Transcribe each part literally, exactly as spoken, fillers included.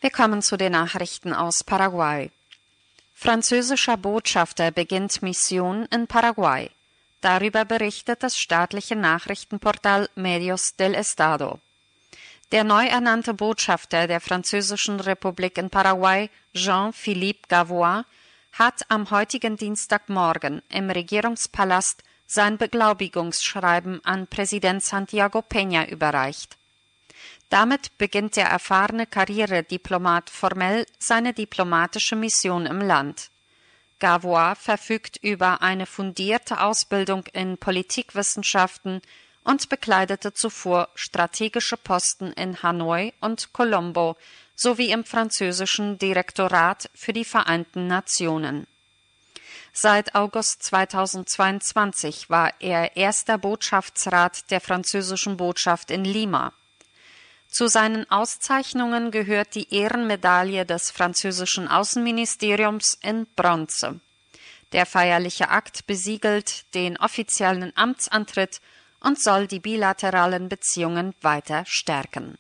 Wir kommen zu den Nachrichten aus Paraguay. Französischer Botschafter beginnt Mission in Paraguay. Darüber berichtet das staatliche Nachrichtenportal Medios del Estado. Der neu ernannte Botschafter der Französischen Republik in Paraguay, Jean-Philippe Gavois, hat am heutigen Dienstagmorgen im Regierungspalast sein Beglaubigungsschreiben an Präsident Santiago Peña überreicht. Damit beginnt der erfahrene Karrierediplomat formell seine diplomatische Mission im Land. Gavois verfügt über eine fundierte Ausbildung in Politikwissenschaften und bekleidete zuvor strategische Posten in Hanoi und Colombo sowie im französischen Direktorat für die Vereinten Nationen. Seit August zweitausendzweiundzwanzig war er erster Botschaftsrat der französischen Botschaft in Lima. Zu seinen Auszeichnungen gehört die Ehrenmedaille des französischen Außenministeriums in Bronze. Der feierliche Akt besiegelt den offiziellen Amtsantritt und soll die bilateralen Beziehungen weiter stärken.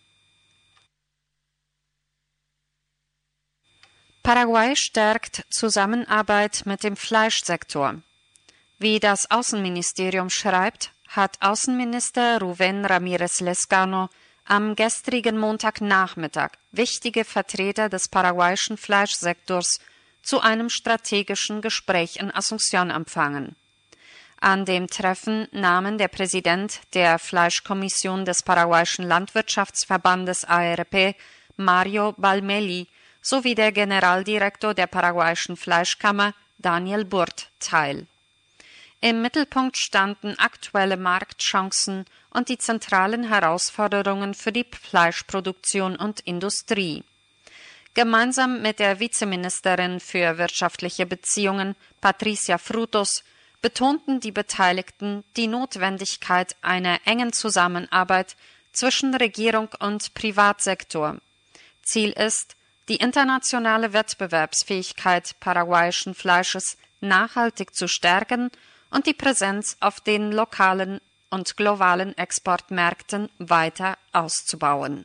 Paraguay stärkt Zusammenarbeit mit dem Fleischsektor. Wie das Außenministerium schreibt, hat Außenminister Rubén Ramírez Lezcano am gestrigen Montagnachmittag wichtige Vertreter des paraguayischen Fleischsektors zu einem strategischen Gespräch in Asunción empfangen. An dem Treffen nahmen der Präsident der Fleischkommission des paraguayischen Landwirtschaftsverbandes A R P, Mario Balmelli, sowie der Generaldirektor der paraguayischen Fleischkammer, Daniel Burt, teil. Im Mittelpunkt standen aktuelle Marktchancen und die zentralen Herausforderungen für die Fleischproduktion und Industrie. Gemeinsam mit der Vizeministerin für wirtschaftliche Beziehungen, Patricia Frutos, betonten die Beteiligten die Notwendigkeit einer engen Zusammenarbeit zwischen Regierung und Privatsektor. Ziel ist, die internationale Wettbewerbsfähigkeit paraguayischen Fleisches nachhaltig zu stärken und die Präsenz auf den lokalen und globalen Exportmärkten weiter auszubauen.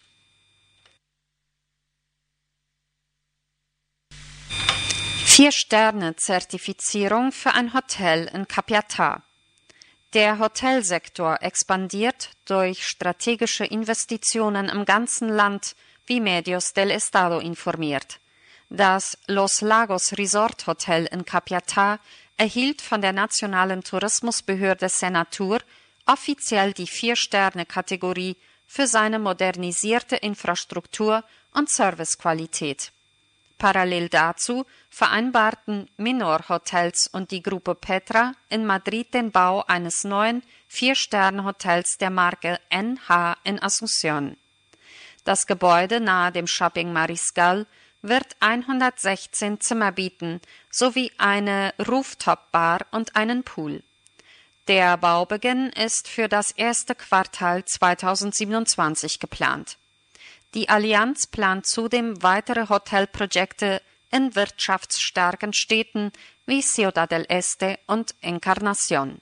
Vier-Sterne-Zertifizierung für ein Hotel in Capiatá. Der Hotelsektor expandiert durch strategische Investitionen im ganzen Land, wie Medios del Estado informiert. Das Los Lagos Resort Hotel in Capiatá erhielt von der nationalen Tourismusbehörde Senatur offiziell die Vier-Sterne-Kategorie für seine modernisierte Infrastruktur und Servicequalität. Parallel dazu vereinbarten Minor Hotels und die Gruppe Petra in Madrid den Bau eines neuen Vier-Sterne-Hotels der Marke N H in Asunción. Das Gebäude nahe dem Shopping Mariscal wird hundertsechzehn Zimmer bieten, sowie eine Rooftop-Bar und einen Pool. Der Baubeginn ist für das erste Quartal zweitausendsiebenundzwanzig geplant. Die Allianz plant zudem weitere Hotelprojekte in wirtschaftsstarken Städten wie Ciudad del Este und Encarnación.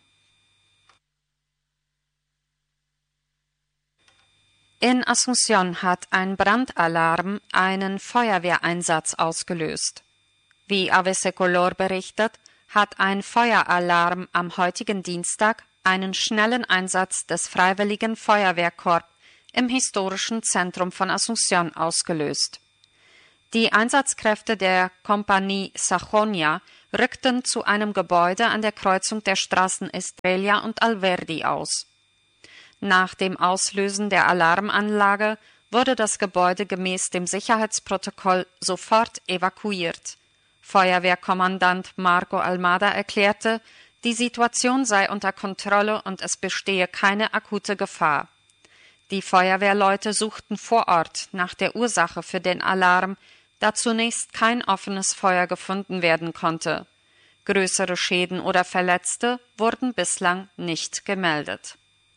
In Asunción hat ein Brandalarm einen Feuerwehreinsatz ausgelöst. Wie A B C Color berichtet, hat ein Feueralarm am heutigen Dienstag einen schnellen Einsatz des Freiwilligen Feuerwehrkorps im historischen Zentrum von Asunción ausgelöst. Die Einsatzkräfte der Kompanie Sajonia rückten zu einem Gebäude an der Kreuzung der Straßen Estrella und Alverdi aus. Nach dem Auslösen der Alarmanlage wurde das Gebäude gemäß dem Sicherheitsprotokoll sofort evakuiert. Feuerwehrkommandant Marco Almada erklärte, die Situation sei unter Kontrolle und es bestehe keine akute Gefahr. Die Feuerwehrleute suchten vor Ort nach der Ursache für den Alarm, da zunächst kein offenes Feuer gefunden werden konnte. Größere Schäden oder Verletzte wurden bislang nicht gemeldet.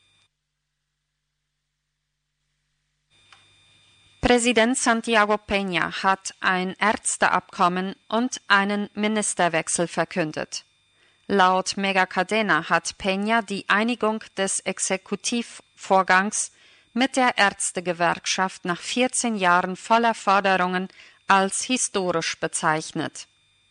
Präsident Santiago Peña hat ein Ärzteabkommen und einen Ministerwechsel verkündet. Laut Megacadena hat Peña die Einigung des Exekutivvorgangs mit der Ärztegewerkschaft nach vierzehn Jahren voller Forderungen als historisch bezeichnet.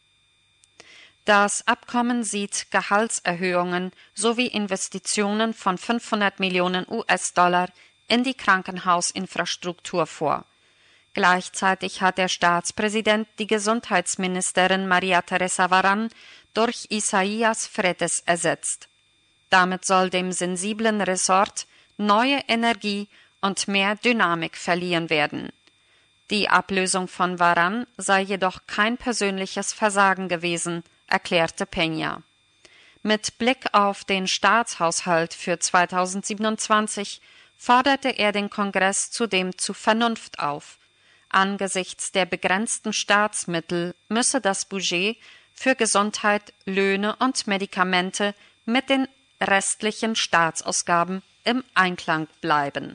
Das Abkommen sieht Gehaltserhöhungen sowie Investitionen von fünfhundert Millionen U S-Dollar in die Krankenhausinfrastruktur vor. Gleichzeitig hat der Staatspräsident die Gesundheitsministerin Maria Teresa Varan durch Isaias Fretes ersetzt. Damit soll dem sensiblen Ressort neue Energie und mehr Dynamik verliehen werden. Die Ablösung von Varan sei jedoch kein persönliches Versagen gewesen, erklärte Peña. Mit Blick auf den Staatshaushalt für zweitausendsiebenundzwanzig forderte er den Kongress zudem zu Vernunft auf. Angesichts der begrenzten Staatsmittel müsse das Budget für Gesundheit, Löhne und Medikamente mit den restlichen Staatsausgaben im Einklang bleiben.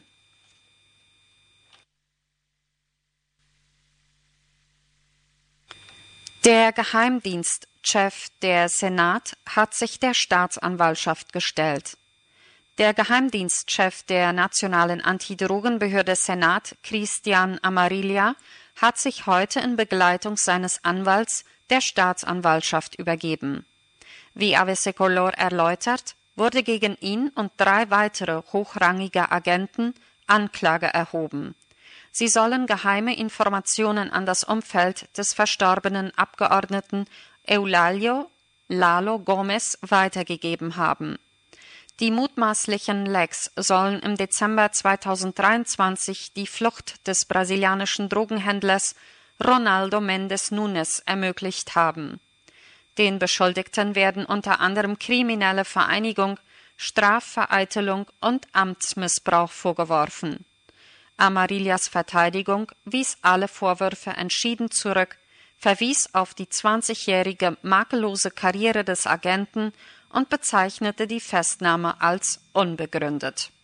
Der Geheimdienstchef der Senat hat sich der Staatsanwaltschaft gestellt. Der Geheimdienstchef der nationalen Antidrogenbehörde Senat, Christian Amarilla, hat sich heute in Begleitung seines Anwalts der Staatsanwaltschaft übergeben. Wie A V C Color erläutert, wurde gegen ihn und drei weitere hochrangige Agenten Anklage erhoben. Sie sollen geheime Informationen an das Umfeld des verstorbenen Abgeordneten Eulalio Lalo Gomez weitergegeben haben. Die mutmaßlichen Lecks sollen im Dezember zweitausenddreiundzwanzig die Flucht des brasilianischen Drogenhändlers Ronaldo Mendes Nunes ermöglicht haben. Den Beschuldigten werden unter anderem kriminelle Vereinigung, Strafvereitelung und Amtsmissbrauch vorgeworfen. Amarillas Verteidigung wies alle Vorwürfe entschieden zurück, verwies auf die zwanzigjährige makellose Karriere des Agenten und bezeichnete die Festnahme als unbegründet.